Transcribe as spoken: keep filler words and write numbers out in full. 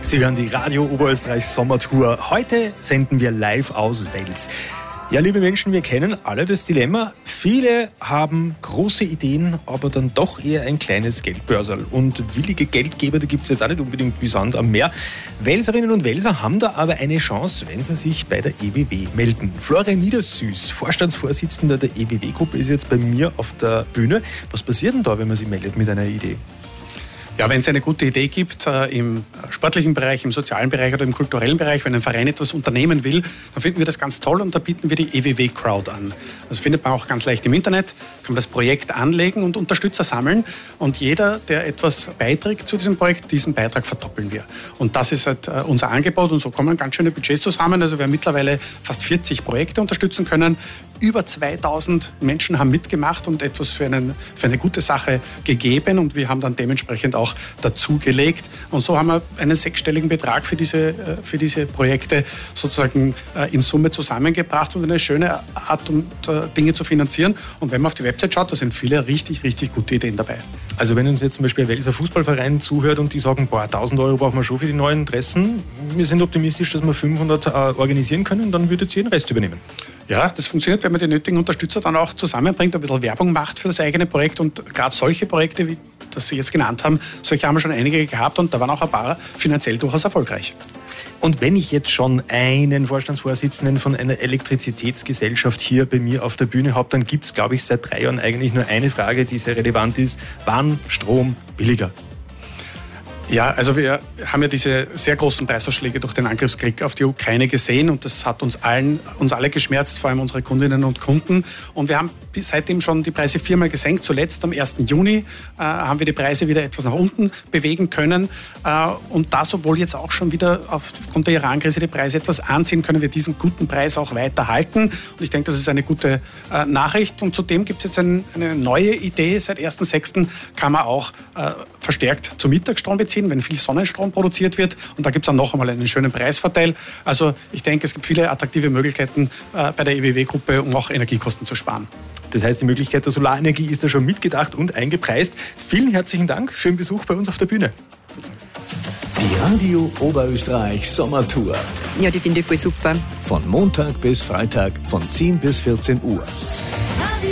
Sie hören die Radio Oberösterreich Sommertour. Heute senden wir live aus Wels. Ja, liebe Menschen, wir kennen alle das Dilemma. Viele haben große Ideen, aber dann doch eher ein kleines Geldbörserl. Und willige Geldgeber, die gibt es jetzt auch nicht unbedingt wie Sand am Meer. Welserinnen und Welser haben da aber eine Chance, wenn sie sich bei der E W W melden. Florian Niedersüß, Vorstandsvorsitzender der E W W-Gruppe, ist jetzt bei mir auf der Bühne. Was passiert denn da, wenn man sich meldet mit einer Idee? Ja, wenn es eine gute Idee gibt äh, im sportlichen Bereich, im sozialen Bereich oder im kulturellen Bereich, wenn ein Verein etwas unternehmen will, dann finden wir das ganz toll und da bieten wir die E W W Crowd an. Das findet man auch ganz leicht im Internet, kann man das Projekt anlegen und Unterstützer sammeln und jeder, der etwas beiträgt zu diesem Projekt, diesen Beitrag verdoppeln wir. Und das ist halt äh, unser Angebot und so kommen ganz schöne Budgets zusammen. Also wir haben mittlerweile fast vierzig Projekte unterstützen können. Über zweitausend Menschen haben mitgemacht und etwas für, einen, für eine gute Sache gegeben und wir haben dann dementsprechend auch dazugelegt. Und so haben wir einen sechsstelligen Betrag für diese, für diese Projekte sozusagen in Summe zusammengebracht und eine schöne Art, um Dinge zu finanzieren. Und wenn man auf die Website schaut, da sind viele richtig, richtig gute Ideen dabei. Also wenn uns jetzt zum Beispiel ein Welser Fußballverein zuhört und die sagen, boah, tausend Euro brauchen wir schon für die neuen Dressen, wir sind optimistisch, dass wir fünfhundert äh, organisieren können, dann würdet ihr den Rest übernehmen. Ja, das funktioniert, wenn man die nötigen Unterstützer dann auch zusammenbringt, ein bisschen Werbung macht für das eigene Projekt und gerade solche Projekte, wie das Sie jetzt genannt haben, solche haben wir schon einige gehabt und da waren auch ein paar finanziell durchaus erfolgreich. Und wenn ich jetzt schon einen Vorstandsvorsitzenden von einer Elektrizitätsgesellschaft hier bei mir auf der Bühne habe, dann gibt es, glaube ich, seit drei Jahren eigentlich nur eine Frage, die sehr relevant ist. Wann Strom billiger? Ja, also wir haben ja diese sehr großen Preisausschläge durch den Angriffskrieg auf die Ukraine gesehen und das hat uns allen, uns alle geschmerzt, vor allem unsere Kundinnen und Kunden. Und wir haben seitdem schon die Preise viermal gesenkt. Zuletzt am ersten Juni äh, haben wir die Preise wieder etwas nach unten bewegen können. Äh, und das, obwohl jetzt auch schon wieder aufgrund der Iran-Krise die Preise etwas anziehen, können wir diesen guten Preis auch weiter halten. Und ich denke, das ist eine gute äh, Nachricht. Und zudem gibt es jetzt ein, eine neue Idee. Seit ersten sechsten kann man auch äh, verstärkt zu Mittagsstrom beziehen, wenn viel Sonnenstrom produziert wird. Und da gibt es dann noch einmal einen schönen Preisvorteil. Also ich denke, es gibt viele attraktive Möglichkeiten äh, bei der E W W-Gruppe, um auch Energiekosten zu sparen. Das heißt, die Möglichkeit der Solarenergie ist da schon mitgedacht und eingepreist. Vielen herzlichen Dank für den Besuch bei uns auf der Bühne. Die Radio Oberösterreich Sommertour. Ja, die finde ich voll super. Von Montag bis Freitag von zehn bis vierzehn Uhr.